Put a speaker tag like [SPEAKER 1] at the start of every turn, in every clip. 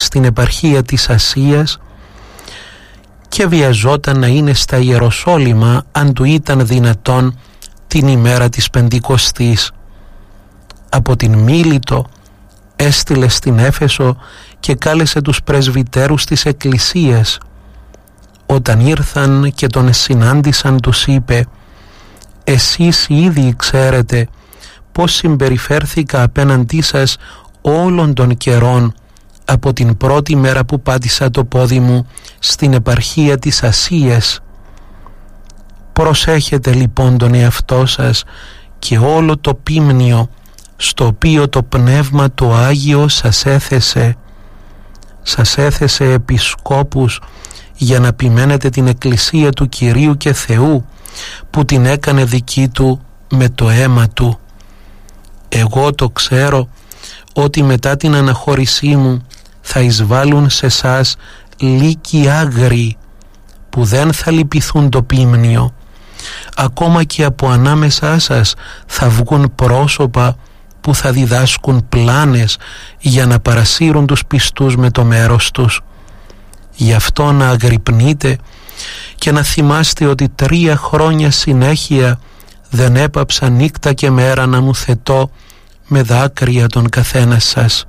[SPEAKER 1] στην επαρχία της Ασίας και βιαζόταν να είναι στα Ιεροσόλυμα αν του ήταν δυνατόν την ημέρα της Πεντηκοστής. Από την Μίλητο έστειλε στην Έφεσο και κάλεσε τους πρεσβυτέρους της Εκκλησίας. Όταν ήρθαν και τον συνάντησαν, τους είπε: «Εσείς ήδη ξέρετε πώς συμπεριφέρθηκα απέναντί σας όλων των καιρών από την πρώτη μέρα που πάτησα το πόδι μου στην επαρχία της Ασίας. Προσέχετε λοιπόν τον εαυτό σας και όλο το πίμνιο στο οποίο το Πνεύμα το Άγιο σας έθεσε. Σας έθεσε επισκόπους για να ποιμένετε την Εκκλησία του Κυρίου και Θεού που την έκανε δική του με το αίμα του. Εγώ το ξέρω ότι μετά την αναχώρησή μου θα εισβάλλουν σε σας λύκοι άγριοι που δεν θα λυπηθούν το πίμνιο. Ακόμα και από ανάμεσά σας θα βγουν πρόσωπα που θα διδάσκουν πλάνες για να παρασύρουν τους πιστούς με το μέρος τους. Γι' αυτό να αγρυπνείτε και να θυμάστε ότι 3 χρόνια συνέχεια δεν έπαψα νύχτα και μέρα να μου θετώ με δάκρυα τον καθένα σας.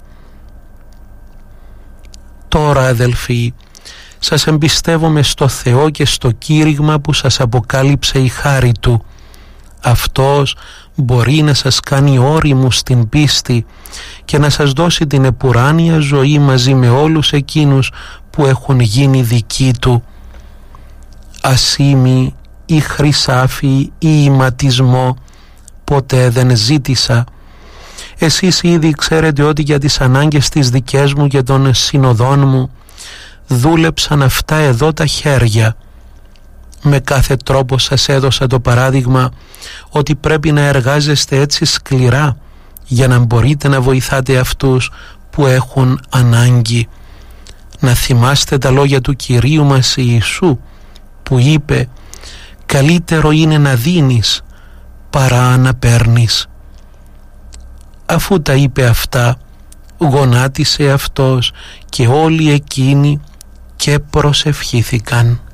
[SPEAKER 1] Τώρα, αδελφοί, σας εμπιστεύομαι στο Θεό και στο κήρυγμα που σας αποκάλυψε η χάρη Του. Αυτός μπορεί να σας κάνει όριμους στην πίστη και να σας δώσει την επουράνια ζωή μαζί με όλους εκείνους που έχουν γίνει δικοί Του. Ασήμι ή χρυσάφι ή ηματισμό ποτέ δεν ζήτησα. Εσείς ήδη ξέρετε ότι για τις ανάγκες τις δικές μου και των συνοδών μου δούλεψαν αυτά εδώ τα χέρια. Με κάθε τρόπο σας έδωσα το παράδειγμα ότι πρέπει να εργάζεστε έτσι σκληρά για να μπορείτε να βοηθάτε αυτούς που έχουν ανάγκη. Να θυμάστε τα λόγια του Κυρίου μας Ιησού που είπε: «Καλύτερο είναι να δίνεις παρά να παίρνεις». Αφού τα είπε αυτά, γονάτισε αυτός και όλοι εκείνοι και προσευχήθηκαν.